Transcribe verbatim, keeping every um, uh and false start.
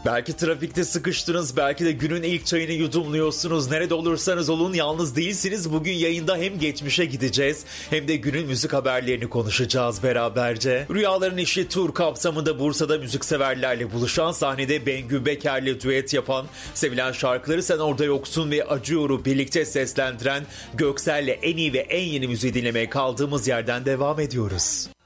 Belki trafikte sıkıştınız, belki de günün ilk çayını yudumluyorsunuz. Nerede olursanız olun yalnız değilsiniz. Bugün yayında hem geçmişe gideceğiz hem de günün müzik haberlerini konuşacağız beraberce. Rüyaların İşi Tur kapsamında Bursa'da müzikseverlerle buluşan, sahnede Bengü Beker'le düet yapan, sevilen şarkıları Sen Orada Yoksun ve Acıyor'u birlikte seslendiren Göksel'le en iyi ve en yeni müziği dinlemeye kaldığımız yerden devam ediyoruz.